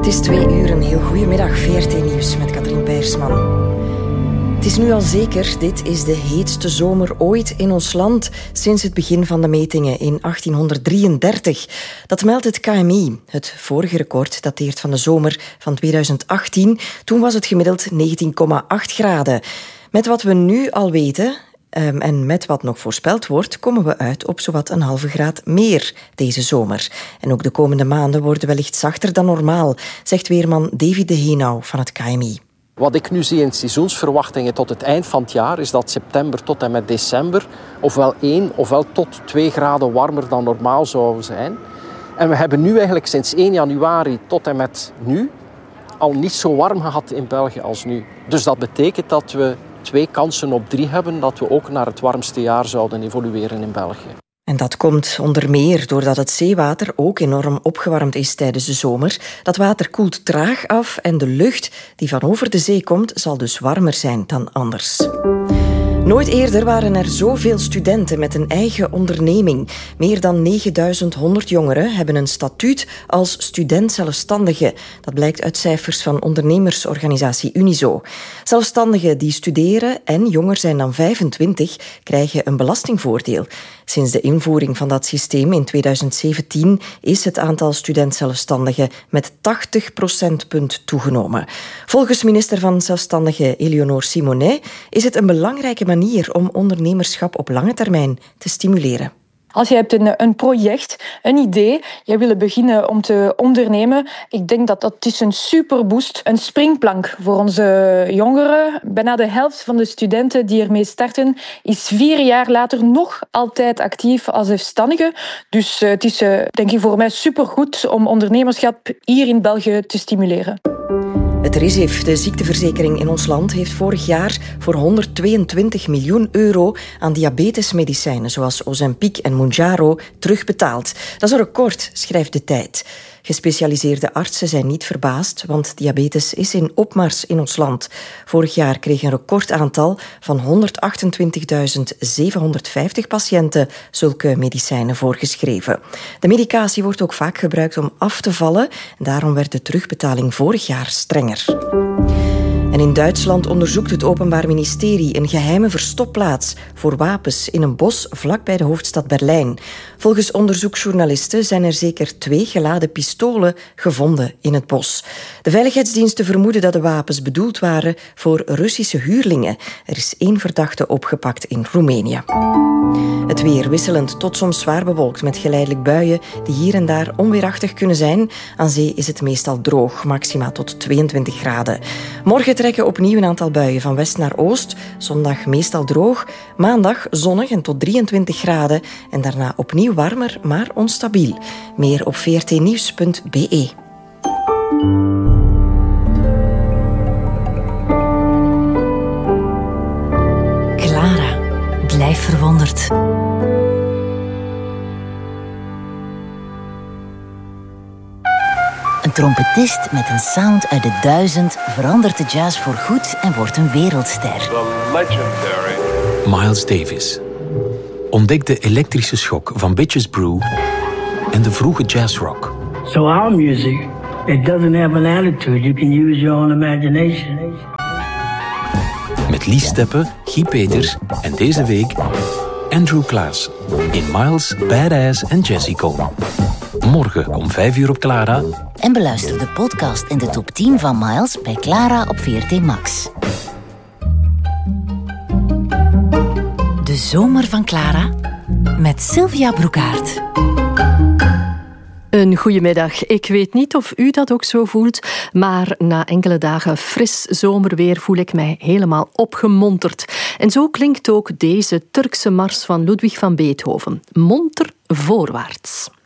is 2 uur, een heel goedemiddag. VRT Nieuws met Katrien Peersman. Het is nu al zeker, dit is de heetste zomer ooit in ons land sinds het begin van de metingen in 1833. Dat meldt het KMI. Het vorige record dateert van de zomer van 2018. Toen was het gemiddeld 19,8 graden. Met wat we nu al weten en met wat nog voorspeld wordt, komen we uit op zowat 0,5 graad meer deze zomer. En ook de komende maanden worden wellicht zachter dan normaal, zegt weerman David de Heenau van het KMI. Wat ik nu zie in seizoensverwachtingen tot het eind van het jaar is dat september tot en met december ofwel 1 ofwel tot 2 graden warmer dan normaal zou zijn. En we hebben nu eigenlijk sinds 1 januari tot en met nu al niet zo warm gehad in België als nu. Dus dat betekent dat we 2 kansen op 3 hebben dat we ook naar het warmste jaar zouden evolueren in België. En dat komt onder meer doordat het zeewater ook enorm opgewarmd is tijdens de zomer. Dat water koelt traag af en de lucht die van over de zee komt zal dus warmer zijn dan anders. Nooit eerder waren er zoveel studenten met een eigen onderneming. Meer dan 9100 jongeren hebben een statuut als student-zelfstandige. Dat blijkt uit cijfers van ondernemersorganisatie Unizo. Zelfstandigen die studeren en jonger zijn dan 25 krijgen een belastingvoordeel. Sinds de invoering van dat systeem in 2017 is het aantal student-zelfstandigen met 80 procentpunt toegenomen. Volgens minister van Zelfstandigen Eleonore Simonet is het een belangrijke manier om ondernemerschap op lange termijn te stimuleren. Als je hebt een project, een idee, je wil beginnen om te ondernemen, ik denk dat dat is een superboost, een springplank voor onze jongeren. Bijna de helft van de studenten die ermee starten is 4 jaar later nog altijd actief als zelfstandige. Dus het is denk ik voor mij supergoed om ondernemerschap hier in België te stimuleren. Het RISIF, de ziekteverzekering in ons land, heeft vorig jaar voor 122 miljoen euro aan diabetesmedicijnen zoals Ozempic en Mounjaro terugbetaald. Dat is een record, schrijft De Tijd. Gespecialiseerde artsen zijn niet verbaasd, want diabetes is in opmars in ons land. Vorig jaar kreeg een recordaantal van 128.750 patiënten zulke medicijnen voorgeschreven. De medicatie wordt ook vaak gebruikt om af te vallen en daarom werd de terugbetaling vorig jaar strenger. En in Duitsland onderzoekt het Openbaar Ministerie een geheime verstopplaats voor wapens in een bos vlakbij de hoofdstad Berlijn. Volgens onderzoeksjournalisten zijn er zeker 2 geladen pistolen gevonden in het bos. De veiligheidsdiensten vermoeden dat de wapens bedoeld waren voor Russische huurlingen. Er is 1 verdachte opgepakt in Roemenië. Het weer wisselend tot soms zwaar bewolkt met geleidelijk buien die hier en daar onweerachtig kunnen zijn. Aan zee is het meestal droog, maxima tot 22 graden. Morgen trekken opnieuw een aantal buien van west naar oost. Zondag meestal droog. Maandag zonnig en tot 23 graden. En daarna opnieuw warmer, maar onstabiel. Meer op vrtnieuws.be. Clara, blijf verwonderd. Een trompetist met een sound uit de 1000 verandert de jazz voorgoed en wordt een wereldster. The legendary Miles Davis. Ontdek de elektrische schok van Bitches Brew en de vroege jazzrock. So our music, it doesn't have an attitude. You can use your own imagination. Met Lies Steppe, Guy Peters en deze week Andrew Klaas in Miles, Badass en Jazzy-Con. Morgen om 5 uur op Clara. En beluister de podcast in de top 10 van Miles bij Clara op VRT Max. De zomer van Clara met Sylvia Broekaert. Een goedemiddag. Ik weet niet of u dat ook zo voelt, maar na enkele dagen fris zomerweer voel ik mij helemaal opgemonterd. En zo klinkt ook deze Turkse mars van Ludwig van Beethoven. Monter voorwaarts.